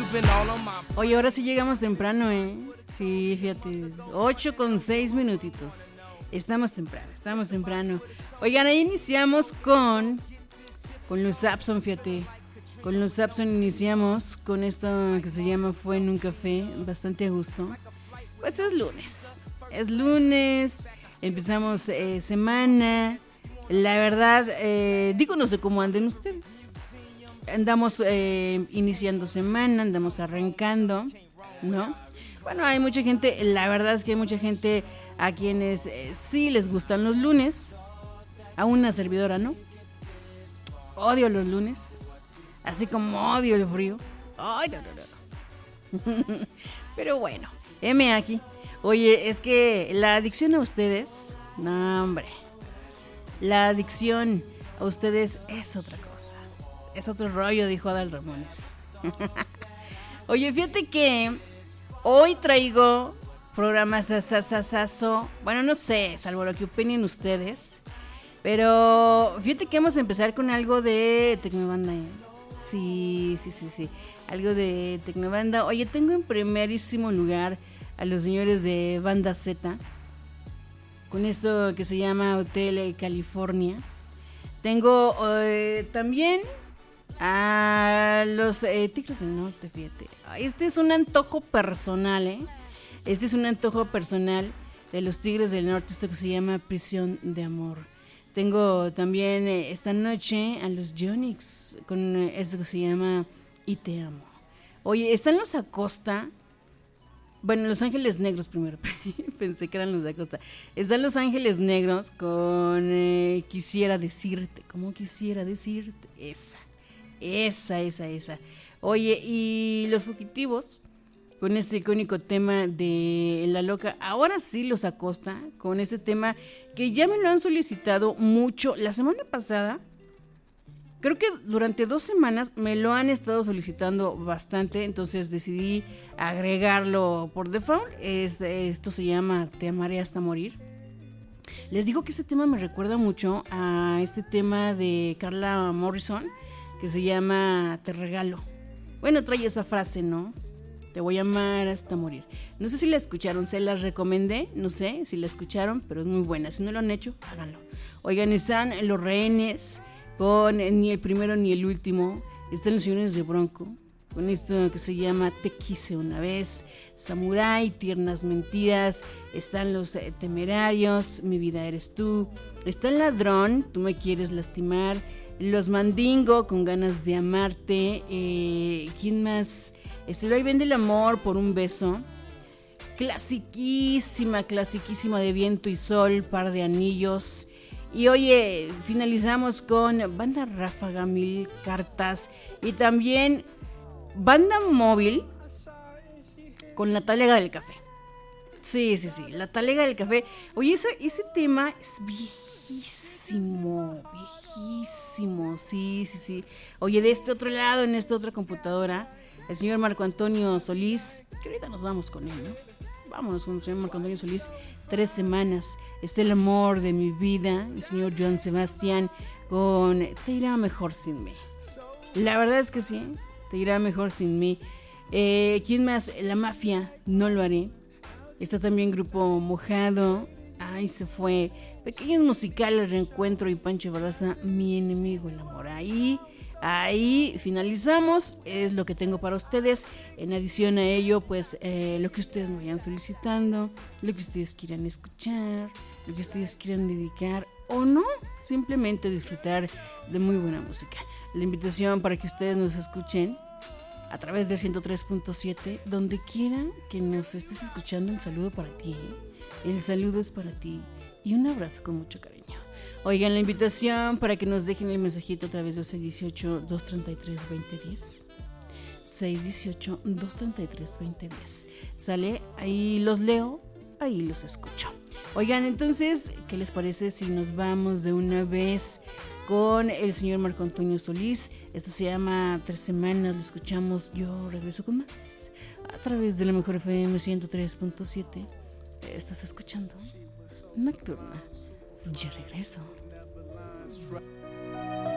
Oye, ahora sí llegamos temprano, ¿eh? Sí, fíjate, 8:06. Estamos temprano. Oigan, ahí iniciamos con los Sapson, fíjate. Con los Sapson iniciamos con esto que se llama Fue en un café, bastante a gusto. Pues es lunes, empezamos semana. La verdad, digo, no sé cómo anden ustedes. Andamos iniciando semana, andamos arrancando, ¿no? Bueno, hay mucha gente, la verdad es que hay mucha gente a quienes sí les gustan los lunes. A una servidora, ¿no? Odio los lunes, así como odio el frío. Ay, no. Pero bueno, heme aquí. Oye, es que la adicción a ustedes, no, hombre. La adicción a ustedes es otra cosa. Es otro rollo, dijo Adal Ramones. Oye, fíjate que hoy traigo programas sasasaso. Bueno, no sé, salvo lo que opinen ustedes. Pero fíjate que vamos a empezar con algo de Tecnobanda. Sí. Algo de Tecnobanda. Oye, tengo en primerísimo lugar a los señores de Banda Z. Con esto que se llama Hotel California. Tengo también a los Tigres del Norte, fíjate. Este es un antojo personal, ¿eh? Este es un antojo personal de los Tigres del Norte, esto que se llama Prisión de Amor. Tengo también esta noche a los Yonix con esto que se llama Y Te Amo. Oye, están los Acosta. Bueno, Los Ángeles Negros primero. Pensé que eran los de Acosta. Están Los Ángeles Negros con Quisiera Decirte. ¿Cómo quisiera decirte? Esa. Oye, y Los Fugitivos con este icónico tema de La Loca. Ahora sí Los Acosta con ese tema que ya me lo han solicitado mucho. La semana pasada, creo que durante 2 semanas me lo han estado solicitando bastante, entonces decidí agregarlo por default. Esto se llama Te amaré hasta morir. Les digo que ese tema me recuerda mucho a este tema de Carla Morrison que se llama Te regalo. Bueno, trae esa frase, ¿no? Te voy a amar hasta morir. No sé si la escucharon, se las recomendé, no sé si la escucharon, pero es muy buena. Si no lo han hecho, háganlo. Oigan, están Los Rehenes con Ni el primero ni el último. Están Los Señores de Bronco con esto que se llama Te quise una vez. Samurai, Tiernas Mentiras. Están Los Temerarios, Mi vida eres tú. Está El Ladrón, Tú me quieres lastimar. Los Mandingo, Con ganas de amarte. ¿Quién más? El vaivén del amor, Por un beso. Clasiquísima de Viento y Sol, Par de anillos. Y oye, finalizamos con Banda Ráfaga, Mil cartas. Y también Banda Móvil con La Talega del Café. Sí, La Talega del Café. Oye, ese tema es viejísimo. Sí. Oye, de este otro lado, en esta otra computadora, el señor Marco Antonio Solís, que ahorita nos vamos con él, ¿no? Vámonos con el señor Marco Antonio Solís. 3 semanas. Está El amor de mi vida, el señor Joan Sebastián, con Te irá mejor sin mí. La verdad es que sí, Te irá mejor sin mí. ¿Quién más? La Mafia, No lo haré. Está también Grupo Mojado. Ay, se fue. Pequeños Musicales, Reencuentro y Pancho Barraza, Mi enemigo el amor. Ahí finalizamos. Es lo que tengo para ustedes. En adición a ello, pues lo que ustedes me vayan solicitando, lo que ustedes quieran escuchar, lo que ustedes quieran dedicar o no, simplemente disfrutar de muy buena música. La invitación para que ustedes nos escuchen a través del 103.7, donde quieran que nos estés escuchando. Un saludo para ti. El saludo es para ti y un abrazo con mucho cariño. Oigan, la invitación para que nos dejen el mensajito a través del 618-233-2010. 618-233-2010. Sale, ahí los leo, ahí los escucho. Oigan, entonces, ¿qué les parece si nos vamos de una vez con el señor Marco Antonio Solís? Esto se llama 3 semanas, lo escuchamos. Yo regreso con más a través de la Mejor FM 103.7. Estás escuchando Nocturna. Ya regreso.